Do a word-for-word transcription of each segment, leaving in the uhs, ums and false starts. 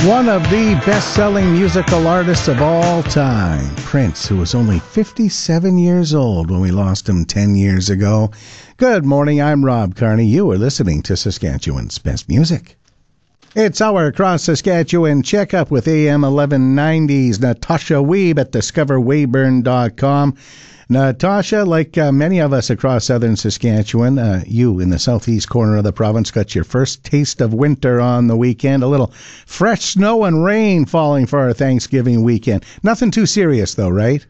One of the best-selling musical artists of all time, Prince, who was only fifty-seven years old when we lost him ten years ago. Good morning, I'm Rob Carney. You are listening to Saskatchewan's Best Music. It's our Across Saskatchewan checkup with A M eleven ninety's Natasha Weeb at discover weyburn dot com. Natasha, like uh, many of us across southern Saskatchewan, uh, you in the southeast corner of the province got your first taste of winter on the weekend. A little fresh snow and rain falling for our Thanksgiving weekend. Nothing too serious, though, right?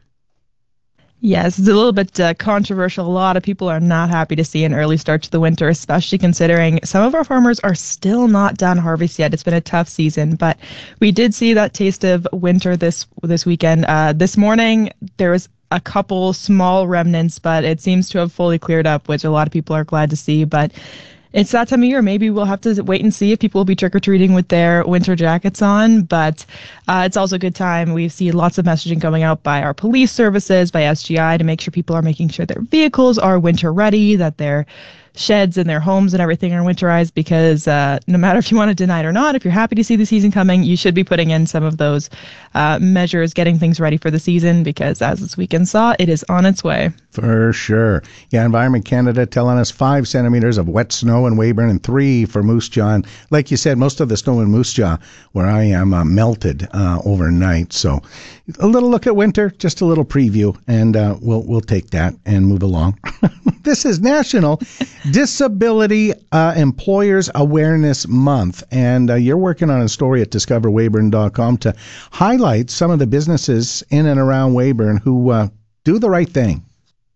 Yes, it's a little bit uh, controversial. A lot of people are not happy to see an early start to the winter, especially considering some of our farmers are still not done harvest yet. It's been a tough season, but we did see that taste of winter this this weekend. Uh, this morning, there was a couple small remnants, but it seems to have fully cleared up, which a lot of people are glad to see. But it's that time of year. Maybe we'll have to wait and see if people will be trick-or-treating with their winter jackets on. But uh, it's also a good time. We've seen lots of messaging going out by our police services, by S G I, to make sure people are making sure their vehicles are winter ready, that their sheds and their homes and everything are winterized, because uh, no matter if you want to deny it or not, if you're happy to see the season coming, you should be putting in some of those uh, measures, getting things ready for the season, because as this weekend saw, it is on its way. For sure. Yeah, Environment Canada telling us five centimeters of wet snow in Weyburn and three for Moose Jaw. And like you said, most of the snow in Moose Jaw, where I am, uh, melted uh, overnight. So a little look at winter, just a little preview, and uh, we'll we'll take that and move along. This is National Disability uh, Employers Awareness Month, and uh, you're working on a story at discover weyburn dot com to highlight some of the businesses in and around Weyburn who uh, do the right thing.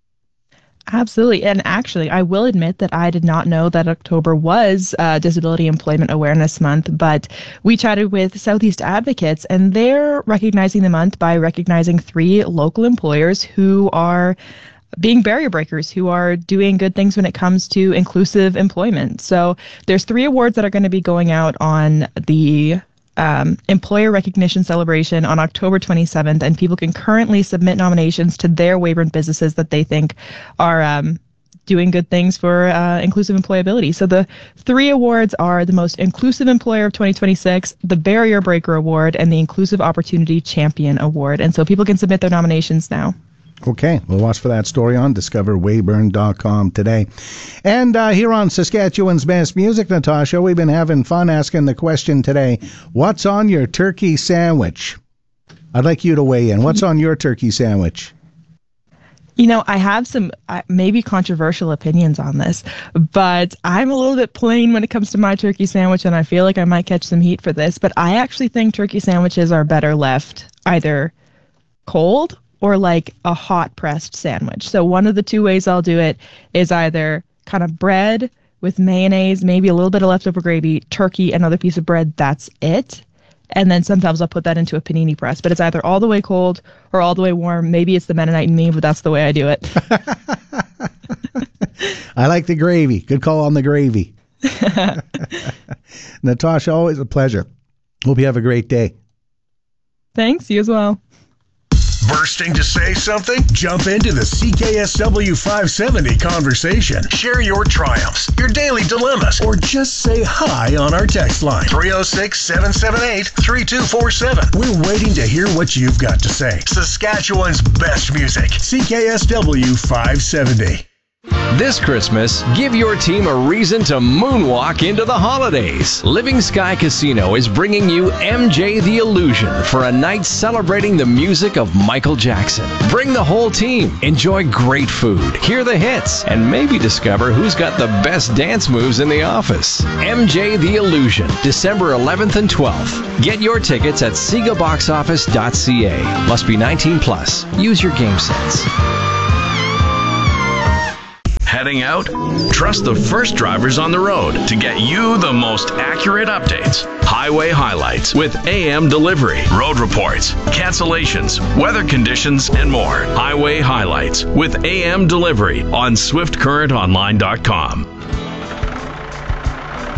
Absolutely. And actually, I will admit that I did not know that October was uh, Disability Employment Awareness Month, but we chatted with Southeast Advocates, and they're recognizing the month by recognizing three local employers who are being barrier breakers, who are doing good things when it comes to inclusive employment. So there's three awards that are going to be going out on the Um, employer recognition celebration on October twenty-seventh, and people can currently submit nominations to their Weyburn businesses that they think are um, doing good things for uh, inclusive employability. So the three awards are the Most Inclusive Employer of twenty twenty-six, the Barrier Breaker Award, and the Inclusive Opportunity Champion Award. And so people can submit their nominations now. Okay, we'll watch for that story on discover weyburn dot com today. And uh, here on Saskatchewan's Best Music, Natasha, we've been having fun asking the question today, what's on your turkey sandwich? I'd like you to weigh in. What's on your turkey sandwich? You know, I have some uh, maybe controversial opinions on this, but I'm a little bit plain when it comes to my turkey sandwich, and I feel like I might catch some heat for this, but I actually think turkey sandwiches are better left either cold or like a hot pressed sandwich. So one of the two ways I'll do it is either kind of bread with mayonnaise, maybe a little bit of leftover gravy, turkey, another piece of bread, that's it. And then sometimes I'll put that into a panini press, but it's either all the way cold or all the way warm. Maybe it's the Mennonite in me, but that's the way I do it. I like the gravy. Good call on the gravy. Natasha, always a pleasure. Hope you have a great day. Thanks, you as well. Bursting to say something? Jump into the C K S W five seventy conversation. Share your triumphs, your daily dilemmas, or just say hi on our text line. three oh six, seven seven eight, three two four seven. We're waiting to hear what you've got to say. Saskatchewan's best music. C K S W five seventy. This Christmas, give your team a reason to moonwalk into the holidays. Living Sky Casino is bringing you M J the Illusion for a night celebrating the music of Michael Jackson. Bring the whole team, enjoy great food, hear the hits, and maybe discover who's got the best dance moves in the office. M J the Illusion, December eleventh and twelfth. Get your tickets at sega box office dot c a. Must be nineteen plus. Use your game sense. Heading out? Trust the first drivers on the road to get you the most accurate updates. Highway highlights with A M delivery, road reports, cancellations, weather conditions, and more. Highway highlights with A M delivery on swift current online dot com.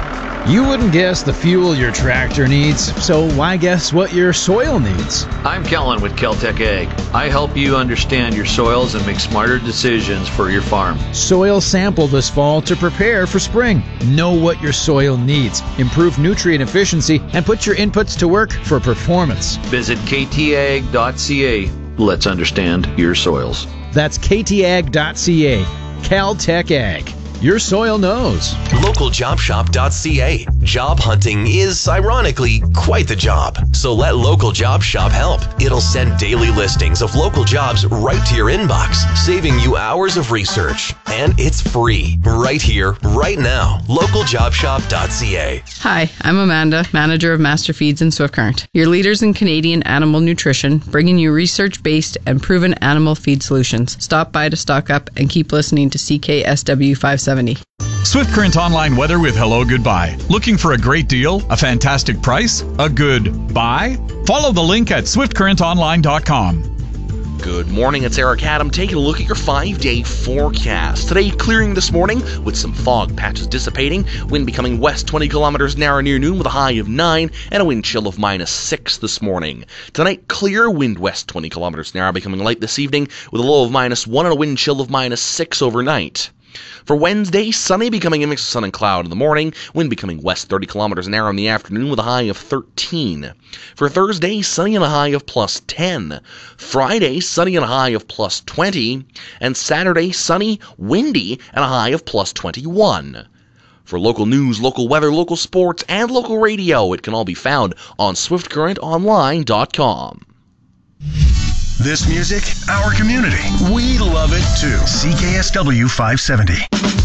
You wouldn't guess the fuel your tractor needs, so why guess what your soil needs? I'm Kellen with Kel-Tec Ag. I help you understand your soils and make smarter decisions for your farm. Soil sample this fall to prepare for spring. Know what your soil needs, improve nutrient efficiency, and put your inputs to work for performance. Visit k t ag dot c a. Let's understand your soils. That's k t ag dot c a. Cal-Tec Ag. Your soil knows. local job shop dot c a. Job hunting is, ironically, quite the job. So let Local Job Shop help. It'll send daily listings of local jobs right to your inbox, saving you hours of research. And it's free, right here, right now. local job shop dot c a. Hi, I'm Amanda, manager of Master Feeds in Swift Current. Your leaders in Canadian animal nutrition, bringing you research-based and proven animal feed solutions. Stop by to stock up and keep listening to C K S W five seventy. Swift Current Online weather with Hello Goodbye. Looking for a great deal, a fantastic price, a good buy? Follow the link at swift current online dot com. Good morning, it's Eric Adam taking a look at your five-day forecast. Today, clearing this morning with some fog patches dissipating, wind becoming west twenty kilometers an hour near noon with a high of nine and a wind chill of minus six this morning. Tonight, clear, wind west twenty kilometers an hour becoming light this evening with a low of minus one and a wind chill of minus six overnight. For Wednesday, sunny, becoming a mix of sun and cloud in the morning, wind becoming west thirty kilometers an hour in the afternoon with a high of thirteen. For Thursday, sunny and a high of plus ten. Friday, sunny and a high of plus twenty. And Saturday, sunny, windy, and a high of plus twenty-one. For local news, local weather, local sports, and local radio, it can all be found on swift current online dot com. This music, our community. We love it too. C K S W five seventy.